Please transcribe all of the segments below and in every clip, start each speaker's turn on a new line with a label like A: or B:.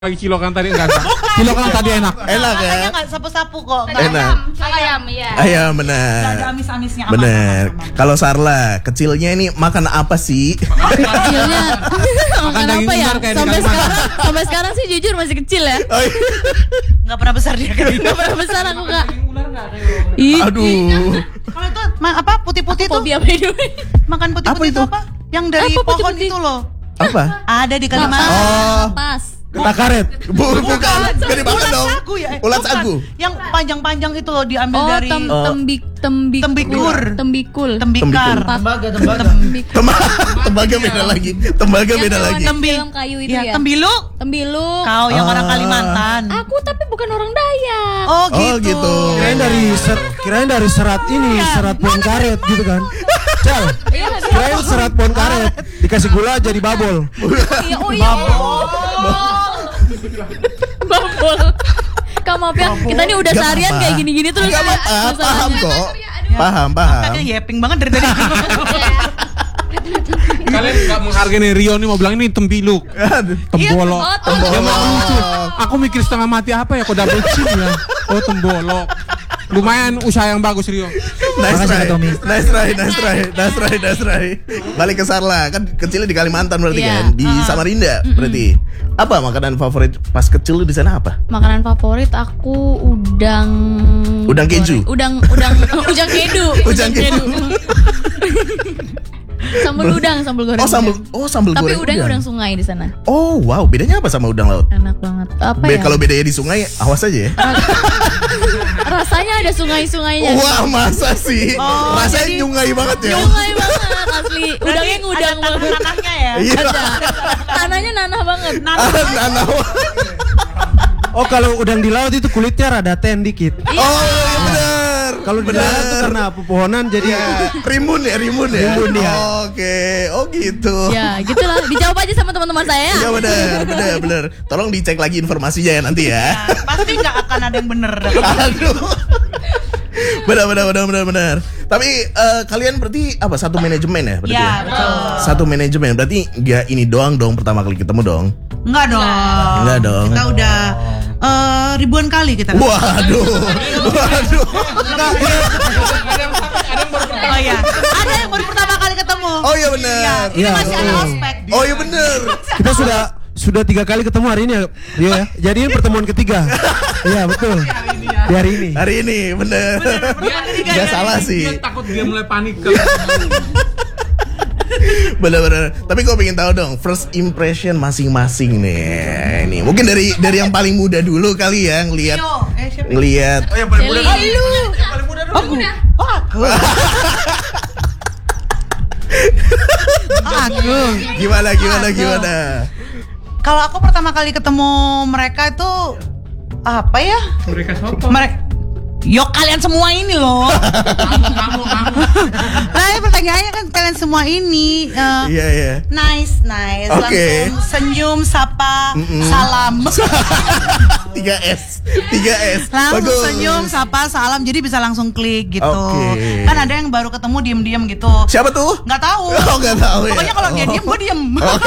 A: Lagi cilokan tadi enggak. Cilokan tadi enak.
B: Enak ya.
C: Makanya nggak sapu-sapu kok.
B: Enak.
D: Ayam, iya.
B: Ayam benar.
C: Nggak ada amis-amisnya. Aman,
B: Bener.
C: aman, aman.
B: Kalau Sarla, kecilnya ini makan apa sih?
E: Kecilnya makan
A: daging
E: apa ya?
A: ular kayak di
E: Sampai
A: Kalimantan.
E: sekarang sih jujur masih kecil ya.
B: Oh, iya.
C: Nggak pernah besar dia kayak gitu.
E: Gak pernah besar aku kak.
B: Aduh.
C: Kalau itu apa putih-putih itu?
E: Fobia by the way.
C: Makan
B: Apa
C: putih-putih
B: itu?
C: itu apa? Yang dari
E: Apa
C: pohon
E: putih-putih?
C: itu loh.
B: Apa?
C: Ada di Kalimantan.
B: Oh.
E: Pas.
B: Getah karet. Bukan. Gak dimakan
C: Ulat
B: dong.
C: sagu ya?
B: Ulat
C: Bukan.
B: sagu.
C: Yang panjang-panjang itu loh diambil
E: Oh
C: dari
E: tembikul.
C: Tembikar.
B: Tembikul. Tembaga beda lagi. Tembaga beda lagi.
E: Film kayu itu ya.
C: Tembilu.
E: Tembilu.
C: Kau yang orang Kalimantan.
E: Aku tapi bukan orang Dayak.
C: Oh
B: Oh
C: gitu.
B: gitu.
F: Kirain dari serat ini, serat pohon karet gitu kan. Cal, kirain serat pohon karet dikasih gula jadi babol.
E: Iya, oh iya. Babol. Kamu maaf ya, kita ini udah
B: Gak
E: seharian
B: apa-apa.
E: kayak gini-gini terus.
B: Gak apa-apa, paham
E: masalahnya.
B: kok. Paham.
C: Makanya yeping banget dari tadi.
A: Kalian enggak menghargai Rio nih mau bilang ini tembiluk. Tembolok.
E: Oh,
A: Dia mau lucu. Aku mikir setengah mati apa ya kok double chin ya. Oh tembolok. Lumayan usaha yang bagus Rio.
B: Nice
F: Makasih,
B: try.
F: Kak Tommy.
B: Nice try. Balik ke Sarla, kan kecilnya di Kalimantan berarti
E: Iya.
B: kan, di Samarinda berarti. Apa makanan favorit pas kecil lu di sana apa?
E: Makanan favorit aku udang.
B: Udang keju?
E: Udang kedu.
B: Ujang keju.
E: Sambal udang, sambal goreng.
B: Sambal
E: Tapi
B: goreng.
E: udangnya udang sungai di sana.
B: Oh, wow, bedanya apa sama udang laut?
E: Enak banget. Apa ya?
B: Kalau bedanya di sungai, awas aja ya.
E: Rasanya ada sungai-sungainya.
B: Wah, masa sih?
C: Oh,
B: Rasanya
C: jadi-
B: nyungai banget ya.
E: Sungai banget asli. Udangnya ngudang
C: Ada
E: banget.
C: tanah-tanahnya ya.
B: Iya.
E: Ada. Tanahnya nanah banget.
B: Nanah.
F: Oh kalau udang di laut itu kulitnya rada ten dikit.
B: Oh, iya benar.
F: Kalau di darat tuh karena pepohonan jadi
B: Rimbun ya.
F: Rimbun, ya.
B: Oke, oh gitu.
E: Ya, gitulah. Dijawab aja sama teman-teman saya.
B: Iya benar. Tolong dicek lagi informasinya ya nanti ya.
C: Pasti nggak akan ada yang bener.
B: Aduh. Benar. Tapi kalian berarti apa? Satu manajemen ya berarti?
C: Iya,
B: Ya?
C: betul.
B: Satu manajemen. Berarti nggak ini doang dong pertama kali ketemu dong.
C: Enggak dong. Kita udah ribuan kali kita.
B: Waduh.
C: Oh iya. Ada yang baru pertama kali ketemu.
B: Oh iya benar.
C: Ini
F: Iya,
C: masih ada
F: betul.
C: ospek.
B: Oh iya benar.
F: kita sudah 3 kali ketemu hari ini ya, Rio ya. Jadi ini pertemuan ketiga. Iya betul. Di hari ini.
B: Hari ini benar. Nggak salah sih.
A: Dia takut dia mulai panik.
B: Bener. Tapi gue pengen tahu dong first impression masing-masing nih. Ini mungkin dari yang paling muda dulu kali ya ngelihat.
C: Siapa?
B: Ngelihat.
A: Oh yang paling
E: Celi.
C: Aku. Aku.
B: Gimana?
C: Kalau aku pertama kali ketemu mereka itu apa ya?
A: Mereka siapa?
C: Yo kalian semua ini loh.
A: Kamu.
C: Nah, ya pertanyaannya kan kalian semua ini
B: Iya.
C: nice.
B: Oke.
C: Langsung senyum, sapa, salam.
B: 3S.
C: Langsung
B: Bagus.
C: senyum, sapa, salam. Jadi bisa langsung klik gitu.
B: Oke.
C: Kan ada yang baru ketemu diem-diem gitu.
B: Siapa tuh?
C: Nggak tahu.
B: Oh, nggak tahu ya.
C: Pokoknya kalau dia diem, gue diem.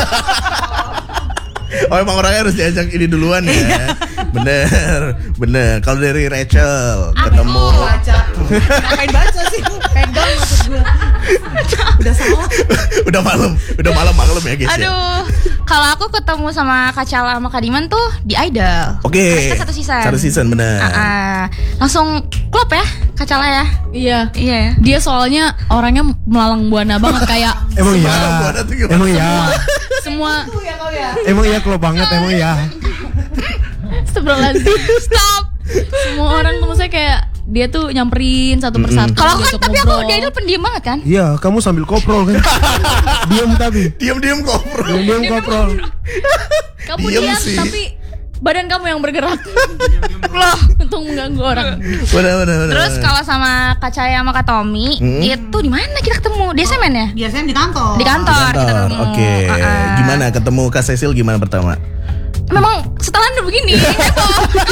B: Oh emang orangnya harus diajak ini duluan ya. Bener. Kalau dari Rachel ketemu.
C: Ngapain baca sih? Pegang maksud gue. Udah salah.
B: udah malam ya guys. Ya?
D: Aduh, kalau aku ketemu sama Kak Cala sama Kak Diman tuh di Idol.
B: Oke.
D: Mereka satu season.
B: Satu season bener.
D: Langsung klop ya, Kak Cala ya.
E: Iya.
D: Iya ya.
E: Dia soalnya orangnya melalang buana banget kayak
F: Emang iya.
B: Buana tuh gimana?
F: Emang iya.
E: semua.
F: Emang iya kalau banget emang iya.
E: Astagfirullahaladzim. Stop. Semua orang tuh maksudnya kayak dia tuh nyamperin satu persatu.
D: Kalau aku kan
E: diajak
D: tapi aku
E: ngobrol.
D: di Idol pendiam banget kan.
F: Iya, kamu sambil koprol kan. Diam tapi.
B: Diam koprol.
F: Diam koprol.
E: Kamu
B: Diem
E: diam
B: sih.
E: tapi badan kamu yang bergerak. Loh, untuk mengganggu orang.
B: Bener.
D: Terus kalau sama Kak Caya sama Kak Tommy itu di mana kita ketemu? Di SMN ya?
C: Biasanya di kantor.
D: Di kantor kita ketemu.
B: Oke. Gimana ketemu Kak Cecil gimana pertama?
D: Memang setelan udah begini heboh.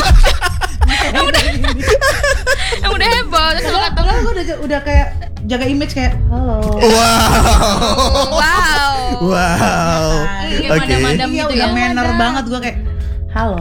D: Yang udah heboh. Terus kalau kata
C: Gue udah kayak jaga image kayak halo.
B: Wow.
D: wow.
B: Wow.
E: Kayak
B: Oke.
E: madam-madam
C: Iya
E: gitu
C: udah
E: ya.
C: manner banget gue kayak Halo.